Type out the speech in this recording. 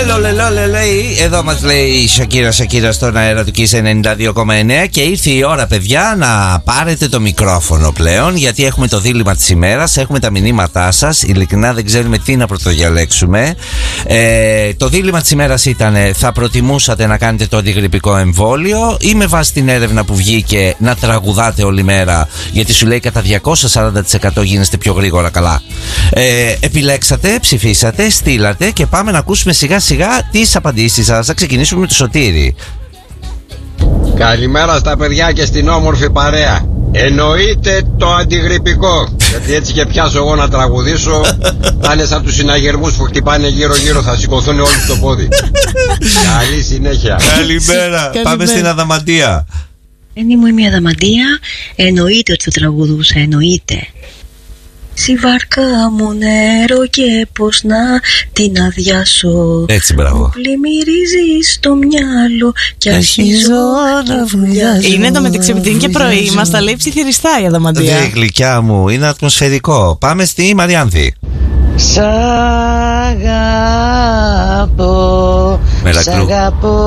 Λέει, εδώ μας λέει η Σακύρα στον αέρα του Kiss 92,9 και ήρθε η ώρα, παιδιά, να πάρετε το μικρόφωνο πλέον, γιατί έχουμε το δίλημμα της ημέρας, έχουμε τα μηνύματά σας. Ειλικρινά δεν ξέρουμε τι να πρωτοδιαλέξουμε. Το δίλημμα της ημέρας ήταν: θα προτιμούσατε να κάνετε το αντιγρυπικό εμβόλιο ή με βάση την έρευνα που βγήκε να τραγουδάτε όλη μέρα, γιατί σου λέει κατά 240% γίνεστε πιο γρήγορα καλά. Επιλέξατε, ψηφίσατε, στείλατε και πάμε να ακούσουμε σιγά σιγά τις απαντήσεις σας. Θα ξεκινήσουμε με το Σωτήρη. Καλημέρα στα παιδιά και στην όμορφη παρέα. Εννοείται το αντιγρυπικό. Γιατί έτσι και πιάσω εγώ να τραγουδήσω, θα είναι σαν τους συναγερμούς που χτυπάνε γύρω γύρω, θα σηκωθούν όλοι στο πόδι. Καλή συνέχεια. Καλημέρα. Πάμε στην Αδαμαντία. Είμαι η Αδαμαντία. Εννοείται ότι θα τραγουδούσα, εννοείται. Στη βάρκα μου νερό και πως να την αδειάσω. Έτσι, μπράβο. Πλημμυρίζει στο μυαλό και αρχίζω να βουλιάζω. Είναι το μεταξύ, επειδή είναι και πρωί, μας τα λέει ψιθυριστά η Αδαμαντία. Δεν γλυκιά μου, είναι ατμοσφαιρικό. Πάμε στη Μαριάνθη. Σ' αγαπώ, Μερακλού. σ' αγαπώ.